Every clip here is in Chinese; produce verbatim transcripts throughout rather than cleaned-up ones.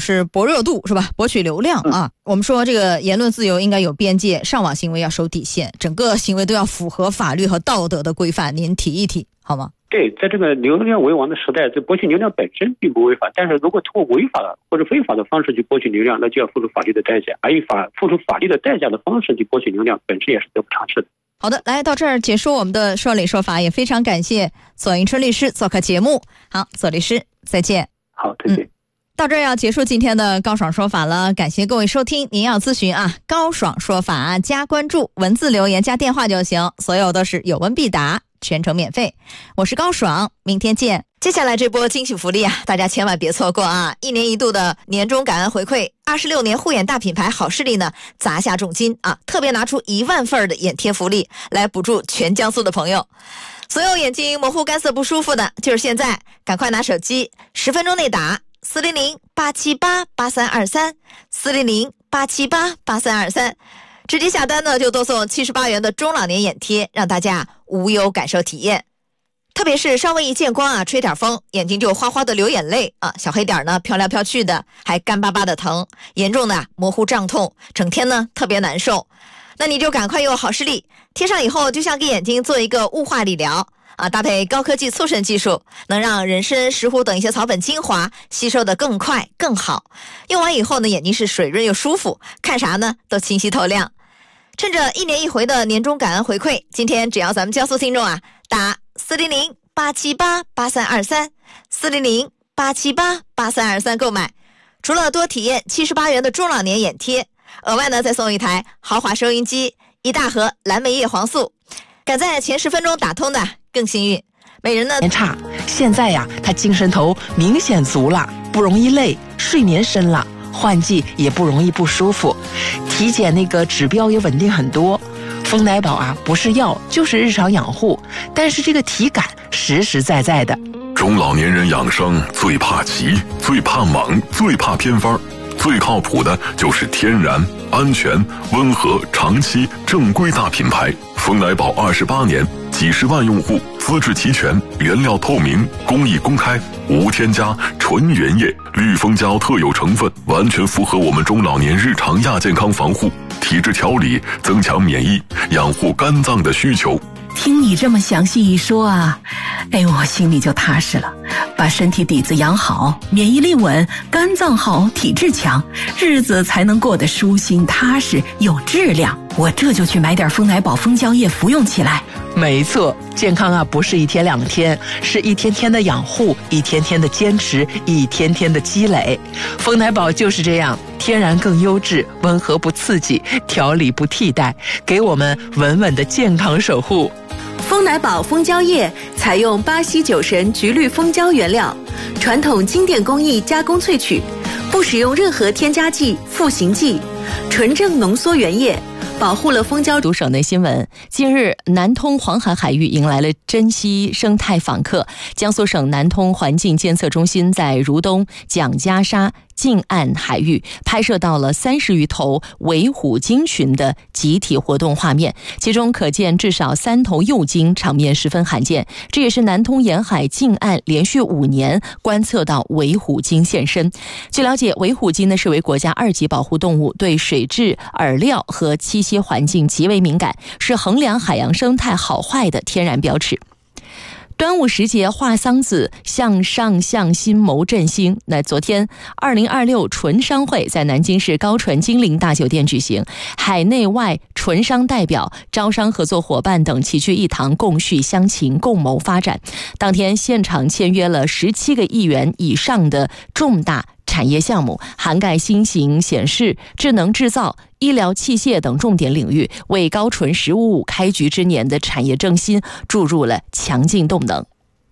是博热度是吧？博取流量啊。嗯、我们说这个言论自由应该有边界，上网行为要守底线，整个行为都要符合法律和道德的规范。您提一提好吗？ 对，在这个流量为王的时代，这博取流量本身并不违法，但是如果通过违法的或者非法的方式去博取流量，那就要付出法律的代价，而以法付出法律的代价的方式去博取流量，本身也是得不偿失的。 好的，来到这儿结束我们的说理说法，也非常感谢左迎春律师做客节目。好，左律师再见。 好，再见。嗯， 到这儿要结束今天的高爽说法了，感谢各位收听。您要咨询啊，高爽说法加关注，文字留言加电话就行，所有都是有问必答，全程免费。我是高爽，明天见。接下来这波惊喜福利啊，大家千万别错过啊！一年一度的年终感恩回馈，二十六年护眼大品牌好视力呢砸下重金啊，特别拿出一万份的眼贴福利来补助全江苏的朋友。所有眼睛模糊干涩不舒服的，就是现在，赶快拿手机，十分钟内打四零零八七八八三二三四零零八七八八三二三，直接下单呢就多送七十八元的中老年眼贴，让大家无忧感受体验。特别是稍微一见光啊，吹点风，眼睛就哗哗的流眼泪啊，小黑点呢飘来飘去的，还干巴巴的疼，严重的模糊胀痛，整天呢特别难受。那你就赶快用好视力贴上以后，就像给眼睛做一个雾化理疗啊，搭配高科技促渗技术，能让人参、石斛等一些草本精华吸收的更快更好。用完以后呢，眼睛是水润又舒服，看啥呢都清晰透亮。趁着一年一回的年终感恩回馈，今天只要咱们江苏听众啊打四零零八七八八三二三四零零八七八八三二三购买，除了多体验七十八元的中老年眼贴，额外呢再送一台豪华收音机，一大盒蓝莓叶黄素。赶在前十分钟打通的更幸运。每人呢差，现在呀他精神头明显足了，不容易累，睡眠深了，换季也不容易不舒服，体检那个指标也稳定很多。丰奶宝啊，不是药就是日常养护，但是这个体感实实在在的。 中老年人养生最怕奇，最怕猛，最怕偏方，最靠谱的就是天然、安全、温和、长期、正规大品牌。丰奶宝二十八年，几十万用户，资质齐全，原料透明，工艺公开，无添加，纯原液，绿蜂胶特有成分，完全符合我们中老年日常亚健康防护、体质调理、增强免疫、养护肝脏的需求。 听你这么详细一说啊，哎，我心里就踏实了。把身体底子养好，免疫力稳，肝脏好，体质强，日子才能过得舒心踏实有质量。我这就去买点丰奶宝蜂胶液服用起来。没错，健康啊不是一天两天，是一天天的养护，一天天的坚持，一天天的积累。丰奶宝就是这样，天然更优质，温和不刺激，调理不替代，给我们稳稳的健康守护。 丰奶宝蜂胶液采用巴西酒神菊绿蜂胶原料，传统经典工艺加工萃取，不使用任何添加剂、赋形剂，纯正浓缩原液，保护了蜂胶。 读省内新闻，近日南通黄海海域迎来了珍稀生态访客。江苏省南通环境监测中心在如东蒋家沙近岸海域拍摄到了三十余头尾虎鲸群的集体活动画面，其中可见至少三头幼鲸，场面十分罕见。这也是南通沿海近岸连续五年观测到尾虎鲸现身。据了解，尾虎鲸呢是为国家二级保护动物，对水质、饵料和栖息环境极为敏感，是衡量海洋生态好坏的天然标尺。端午时节画桑梓，向上向心谋振兴。那昨天二零二六纯商会在南京市高纯金陵大酒店举行，海内外纯商代表、招商合作伙伴等齐聚一堂，共叙乡情，共谋发展。当天现场签约了十七个亿元以上的重大产业项目，涵盖新型显示、智能制造、医疗器械等重点领域，为高纯十五五开局之年的产业振兴注入了强劲动能。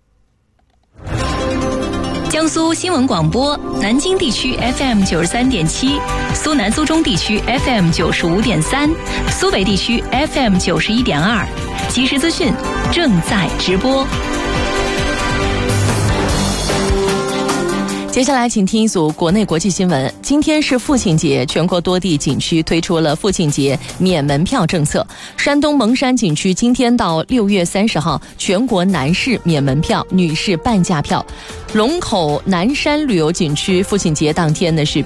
江苏新闻广播，南京地区 F M 九十三点七，苏南苏中地区 F M 九十五点三，苏北地区 F M 九十一点二，即时资讯正在直播。 接下来请听一组国内国际新闻。今天是父亲节，全国多地景区推出了父亲节免门票政策。山东蒙山景区今天到六月三十号，全国男士免门票，女士半价票。龙口南山旅游景区父亲节当天呢是